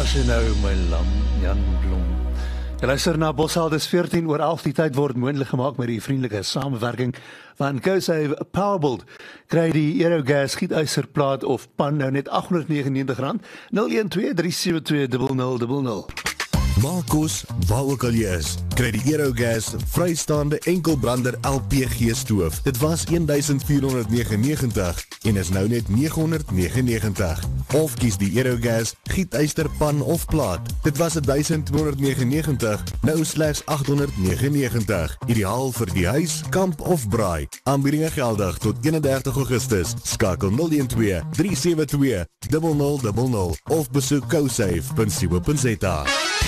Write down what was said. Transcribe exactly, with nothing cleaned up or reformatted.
as jy nou my lam, Jan Blom. Jy luister na Boshal, dis veertien oor elf, die tyd word moontlik gemaak met die vriendelike samewerking van GoSave Powerbolt. Kry die Aerogas gietyserplaat of pan nou net agt honderd negenennegentig rand, nul een twee drie sewe twee nul nul nul nul. Maak kos waar ook al jy is. Kry die Aerogas vrystaande enkelbrander L P G stoof. Dit was een vier honderd negenennegentig en is nou net nege honderd negenennegentig. Of kies die Aerogas gietyster pan of plaat. Dit was twaalf negenennegentig, nou slegs agt honderd negenennegentig. Ideaal vir die huis, kamp of braai. Aanbiedinge geldig tot eenendertig Augustus. Skakel nul een twee drie sewe twee nul nul nul nul of besoek gosave punt co punt za.